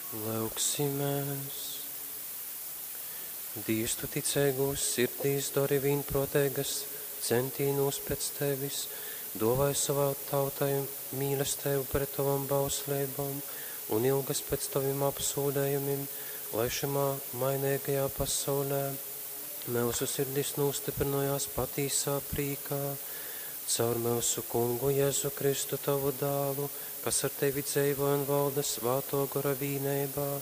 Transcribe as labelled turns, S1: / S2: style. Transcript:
S1: Lūksimies. Dievs, tu ticēgos sirdīs dori vienprotēgas, centīnos pēc tevis, dovai savā tautai mīlestību pret tavam bauslībām un ilgas pēc taviem apsūdējumiem, lai šimā mainīgajā pasaulē mūsu sirdis nostiprinājās patīsā prīkā, caur mūsu kungu Jēzu Kristu tavu dālu, kas ar tevi dzīvo un valda svāto gara vīnībā,